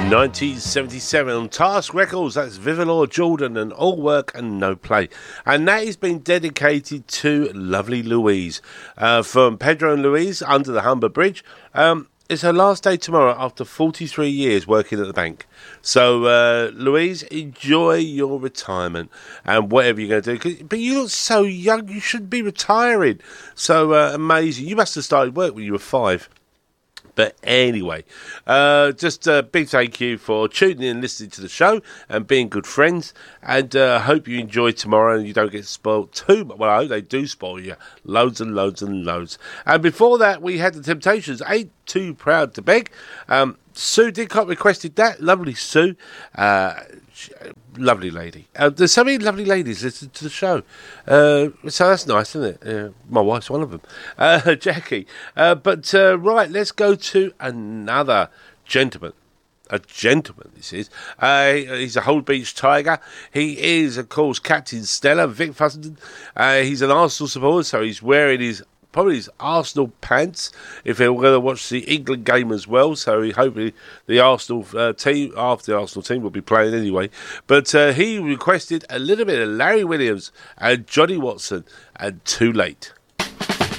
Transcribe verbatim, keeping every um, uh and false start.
nineteen seventy-seven on Task Records. That's Vivalaur Jordan and All Work and No Play. And that has been dedicated to lovely Louise. Uh, from Pedro and Louise, Under the Humber Bridge. Um, it's her last day tomorrow after forty-three years working at the bank. So, uh, Louise, enjoy your retirement and whatever you're going to do. But you look so young, you should be retiring. So uh, amazing. You must have started work when you were five. But anyway, uh, just a big thank you for tuning in and listening to the show and being good friends. And I uh, hope you enjoy tomorrow and you don't get spoiled too much. Well, I hope they do spoil you. Loads and loads and loads. And before that, we had the Temptations, Ain't Too Proud to Beg. Um, Sue Didcot requested that. Lovely Sue. Uh, lovely lady. Uh, there's so many lovely ladies listening to the show. Uh, so that's nice, isn't it? Uh, my wife's one of them. Uh, Jackie. Uh, but, uh, right, let's go to another gentleman. A gentleman, this is. Uh, he's a Hold Beach Tiger. He is, of course, Captain Stella, Vic Fussington. Uh, he's an Arsenal supporter, so he's wearing his probably his Arsenal pants if they were going to watch the England game as well. So he hopefully the Arsenal uh, team, after the Arsenal team, will be playing anyway. But uh, he requested a little bit of Larry Williams and Johnny Watson and Too Late.